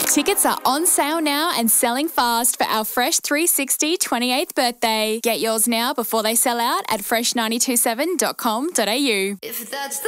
Tickets are on sale now and selling fast for our Fresh 360 28th birthday. Get yours now before they sell out at fresh927.com.au. If that's the